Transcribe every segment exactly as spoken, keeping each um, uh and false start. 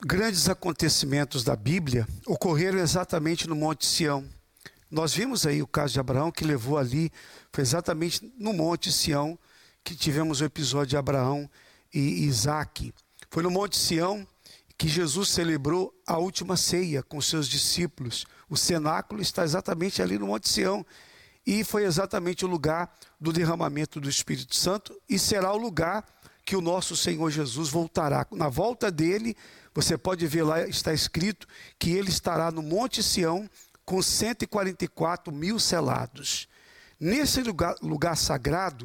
grandes acontecimentos da Bíblia ocorreram exatamente no Monte Sião. Nós vimos aí o caso de Abraão, que levou ali, foi exatamente no Monte Sião que tivemos o episódio de Abraão e Isaque. Foi no Monte Sião que Jesus celebrou a última ceia com seus discípulos. O cenáculo está exatamente ali no Monte Sião. E foi exatamente o lugar do derramamento do Espírito Santo e será o lugar que o nosso Senhor Jesus voltará. Na volta dele, você pode ver lá, está escrito que ele estará no Monte Sião com cento e quarenta e quatro mil selados. Nesse lugar, lugar sagrado,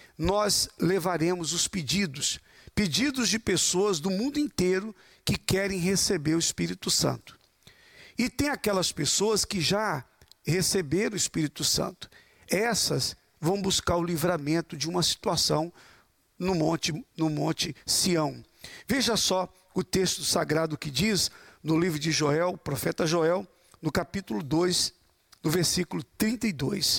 nós levaremos os pedidos, pedidos de pessoas do mundo inteiro que querem receber o Espírito Santo. E tem aquelas pessoas que já receberam o Espírito Santo. Essas vão buscar o livramento de uma situação no monte, no monte Sião. Veja só o texto sagrado que diz no livro de Joel, o profeta Joel, no capítulo dois, no versículo trinta e dois.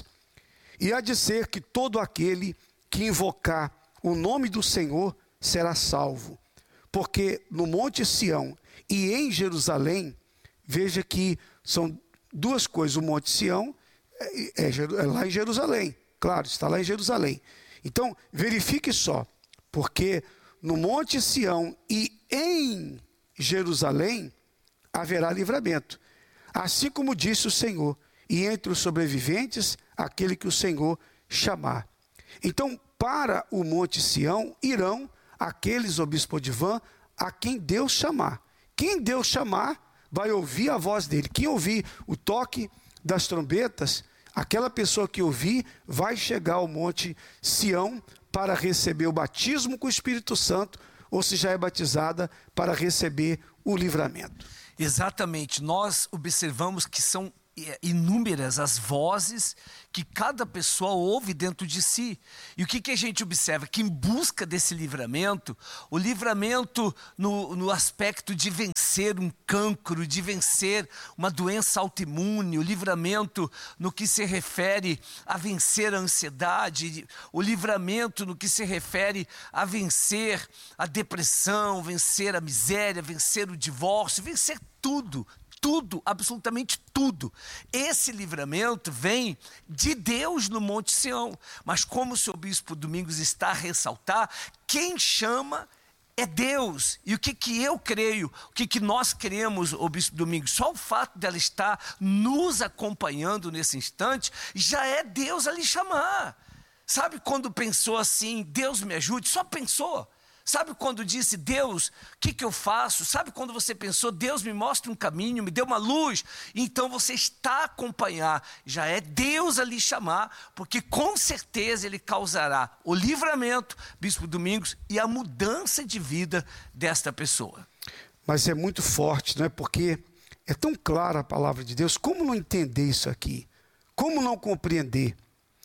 E há de ser que todo aquele que invocar o nome do Senhor será salvo. Porque no monte Sião e em Jerusalém, veja que são duas coisas, o Monte Sião é, é, é lá em Jerusalém, claro, está lá em Jerusalém. Então, verifique só, porque no Monte Sião e em Jerusalém haverá livramento. Assim como disse o Senhor, e entre os sobreviventes, aquele que o Senhor chamar. Então, para o Monte Sião irão aqueles, ó bispo Odivan, a quem Deus chamar. Quem Deus chamar, vai ouvir a voz dele. Quem ouvir o toque das trombetas, aquela pessoa que ouvir, vai chegar ao Monte Sião para receber o batismo com o Espírito Santo, ou se já é batizada, para receber o livramento. Exatamente, nós observamos que são inúmeras as vozes que cada pessoa ouve dentro de si. E o que, que a gente observa? Que em busca desse livramento, o livramento no, no aspecto de vencer um cancro, de vencer uma doença autoimune, o livramento no que se refere a vencer a ansiedade, o livramento no que se refere a vencer a depressão, vencer a miséria, vencer o divórcio, vencer tudo, tudo, absolutamente tudo. Esse livramento vem de Deus no Monte Sião. Mas como o seu bispo Domingos está a ressaltar, quem chama é Deus. E o que, que eu creio, o que, que nós cremos, o bispo Domingos, só o fato dela estar nos acompanhando nesse instante, já é Deus a lhe chamar. Sabe quando pensou assim, Deus me ajude? Só pensou. Sabe quando disse, Deus, o que, que eu faço? Sabe quando você pensou, Deus me mostra um caminho, me dê uma luz? Então você está a acompanhar, já é Deus a lhe chamar, porque com certeza Ele causará o livramento, bispo Domingos, e a mudança de vida desta pessoa. Mas é muito forte, não é? Porque é tão clara a palavra de Deus, como não entender isso aqui? Como não compreender?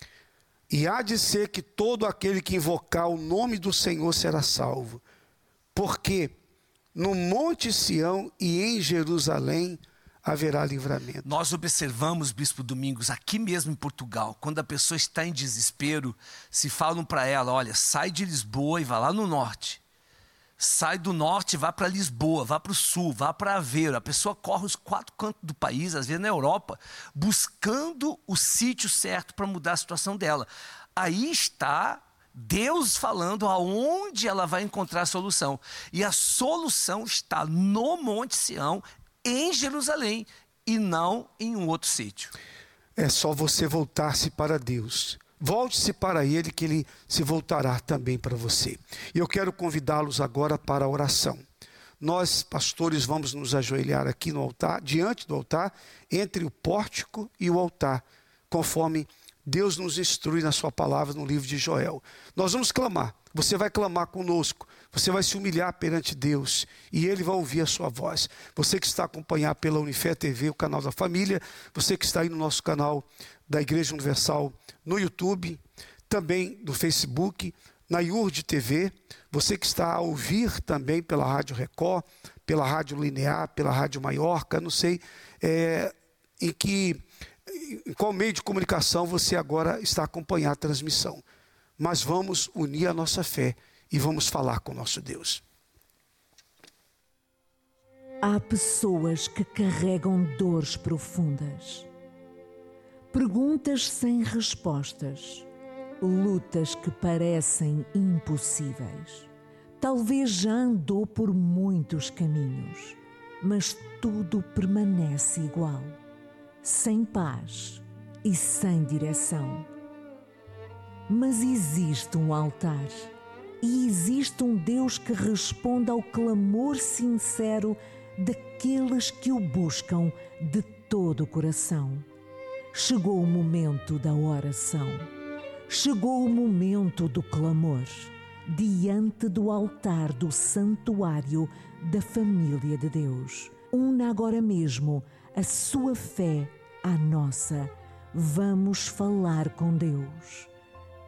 E há de ser que todo aquele que invocar o nome do Senhor será salvo. Porque no Monte Sião e em Jerusalém haverá livramento. Nós observamos, bispo Domingos, aqui mesmo em Portugal, quando a pessoa está em desespero, se falam para ela, olha, sai de Lisboa e vá lá no norte. Sai do norte e vá para Lisboa, vá para o sul, vá para Aveiro. A pessoa corre os quatro cantos do país, às vezes na Europa, buscando o sítio certo para mudar a situação dela. Aí está Deus falando aonde ela vai encontrar a solução. E a solução está no Monte Sião, em Jerusalém, e não em um outro sítio. É só você voltar-se para Deus. Volte-se para Ele, que Ele se voltará também para você. E eu quero convidá-los agora para a oração. Nós, pastores, vamos nos ajoelhar aqui no altar, diante do altar, entre o pórtico e o altar, conforme Deus nos instrui na sua palavra no livro de Joel. Nós vamos clamar, você vai clamar conosco, você vai se humilhar perante Deus e Ele vai ouvir a sua voz. Você que está acompanhando pela Unifé T V, o canal da família, você que está aí no nosso canal da Igreja Universal no YouTube, também no Facebook, na I U R D T V, você que está a ouvir também pela Rádio Record, pela Rádio Linear, pela Rádio Maiorca, não sei é, em que... em qual meio de comunicação você agora está a acompanhar a transmissão. Mas vamos unir a nossa fé e vamos falar com o nosso Deus. Há pessoas que carregam dores profundas, perguntas sem respostas, lutas que parecem impossíveis. Talvez já andou por muitos caminhos, mas tudo permanece igual, sem paz e sem direção. Mas existe um altar e existe um Deus que responde ao clamor sincero daqueles que o buscam de todo o coração. Chegou o momento da oração. Chegou o momento do clamor, diante do altar do santuário da família de Deus. Una agora mesmo a sua fé à nossa. Vamos falar com Deus.